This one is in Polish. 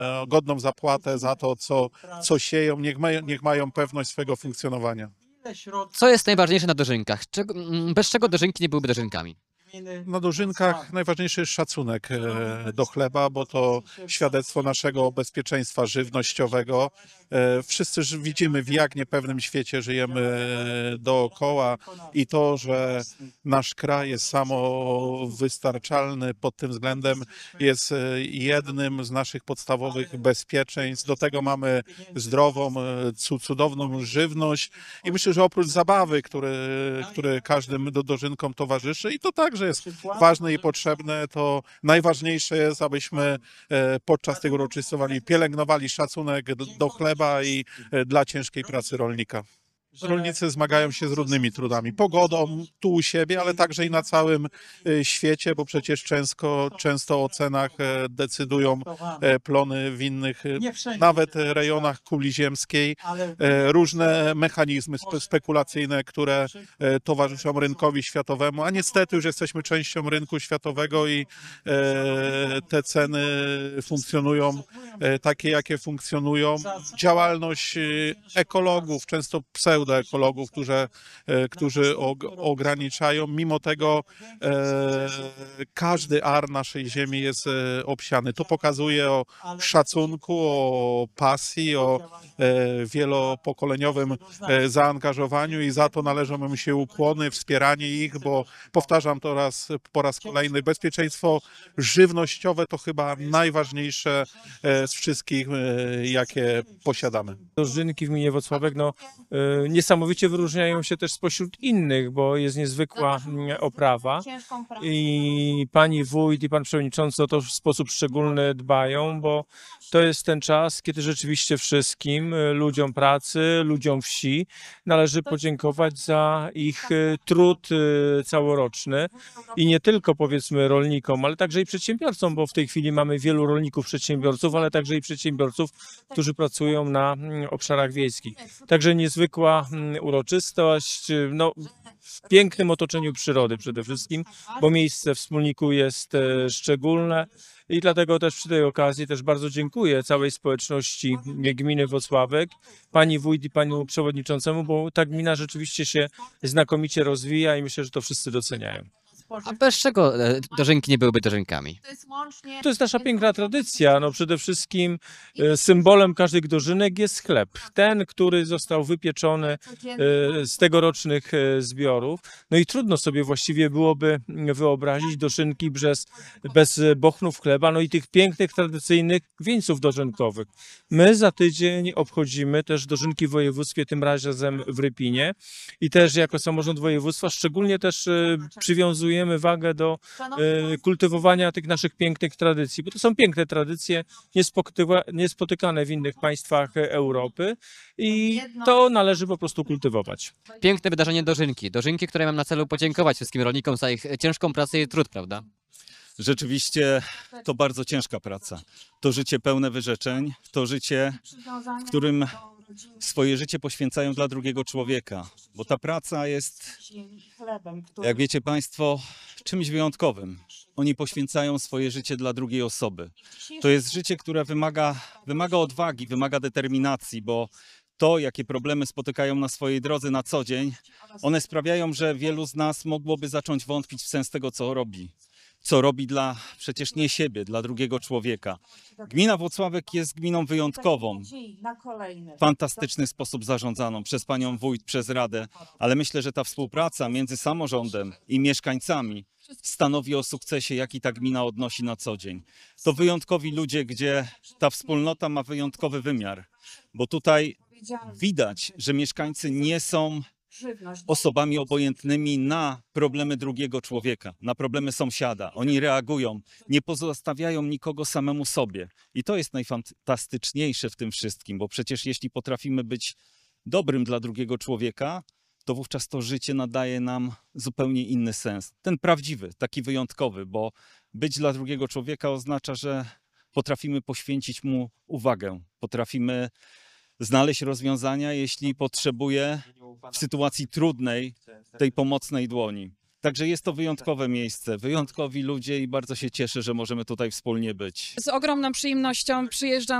godną zapłatę za to, co sieją, niech mają pewność swego funkcjonowania. Co jest najważniejsze na dożynkach? Bez czego dożynki nie byłyby dożynkami? Na dożynkach najważniejszy jest szacunek do chleba, bo to świadectwo naszego bezpieczeństwa żywnościowego. Wszyscy widzimy, w jak niepewnym świecie żyjemy dookoła i to, że nasz kraj jest samowystarczalny pod tym względem, jest jednym z naszych podstawowych bezpieczeństw. Do tego mamy zdrową, cudowną żywność i myślę, że oprócz zabawy, które każdym dożynkom towarzyszy i to także jest ważne i potrzebne, to najważniejsze jest, abyśmy podczas tego uroczystowania pielęgnowali szacunek do chleba i dla ciężkiej pracy rolnika. Rolnicy zmagają się z różnymi trudami. Pogodą tu u siebie, ale także i na całym świecie, bo przecież często o cenach decydują plony w innych, nawet rejonach kuli ziemskiej. Różne mechanizmy spekulacyjne, które towarzyszą rynkowi światowemu, a niestety już jesteśmy częścią rynku światowego i te ceny funkcjonują takie, jakie funkcjonują. Działalność ekologów, często pseudoekologów, którzy ograniczają. Mimo tego każdy ar naszej ziemi jest obsiany. To pokazuje o szacunku, o pasji, o wielopokoleniowym zaangażowaniu i za to należą im się ukłony, wspieranie ich, bo powtarzam to po raz kolejny, bezpieczeństwo żywnościowe to chyba najważniejsze z wszystkich, jakie posiadamy. Dożynki w gminie Włocławek niesamowicie wyróżniają się też spośród innych, bo jest niezwykła oprawa i pani wójt i pan przewodniczący o to w sposób szczególny dbają, bo to jest ten czas, kiedy rzeczywiście wszystkim ludziom pracy, ludziom wsi należy podziękować za ich trud całoroczny i nie tylko powiedzmy rolnikom, ale także i przedsiębiorcom, bo w tej chwili mamy wielu rolników przedsiębiorców, ale także i przedsiębiorców, którzy pracują na obszarach wiejskich. Także niezwykła uroczystość, w pięknym otoczeniu przyrody przede wszystkim, bo miejsce wspólniku jest szczególne i dlatego też przy tej okazji też bardzo dziękuję całej społeczności gminy Włocławek, pani wójt i panu przewodniczącemu, bo ta gmina rzeczywiście się znakomicie rozwija i myślę, że to wszyscy doceniają. A bez czego dożynki nie byłyby dożynkami? To jest nasza piękna tradycja. Przede wszystkim symbolem każdych dożynek jest chleb. Ten, który został wypieczony z tegorocznych zbiorów. I trudno sobie właściwie byłoby wyobrazić dożynki bez bochnów chleba, i tych pięknych, tradycyjnych wieńców dożynkowych. My za tydzień obchodzimy też dożynki w województwie, tym razem w Rypinie. I też jako samorząd województwa szczególnie też przywiązujemy wagę do kultywowania tych naszych pięknych tradycji, bo to są piękne tradycje, niespotykane w innych państwach Europy i to należy po prostu kultywować. Piękne wydarzenie dożynki. Dożynki, które mam na celu podziękować wszystkim rolnikom za ich ciężką pracę i trud, prawda? Rzeczywiście to bardzo ciężka praca. To życie pełne wyrzeczeń, to życie, w którym swoje życie poświęcają dla drugiego człowieka, bo ta praca jest, jak wiecie Państwo, czymś wyjątkowym. Oni poświęcają swoje życie dla drugiej osoby. To jest życie, które wymaga odwagi, wymaga determinacji, bo to, jakie problemy spotykają na swojej drodze na co dzień, one sprawiają, że wielu z nas mogłoby zacząć wątpić w sens tego, co robi. Co robi dla przecież nie siebie, dla drugiego człowieka. Gmina Włocławek jest gminą wyjątkową, w fantastyczny sposób zarządzaną przez panią wójt, przez radę, ale myślę, że ta współpraca między samorządem i mieszkańcami stanowi o sukcesie, jaki ta gmina odnosi na co dzień. To wyjątkowi ludzie, gdzie ta wspólnota ma wyjątkowy wymiar, bo tutaj widać, że mieszkańcy nie są osobami obojętnymi na problemy drugiego człowieka, na problemy sąsiada. Oni reagują, nie pozostawiają nikogo samemu sobie. I to jest najfantastyczniejsze w tym wszystkim, bo przecież jeśli potrafimy być dobrym dla drugiego człowieka, to wówczas to życie nadaje nam zupełnie inny sens. Ten prawdziwy, taki wyjątkowy, bo być dla drugiego człowieka oznacza, że potrafimy poświęcić mu uwagę, potrafimy znaleźć rozwiązania, jeśli potrzebuje w sytuacji trudnej tej pomocnej dłoni. Także jest to wyjątkowe miejsce, wyjątkowi ludzie i bardzo się cieszę, że możemy tutaj wspólnie być. Z ogromną przyjemnością przyjeżdżam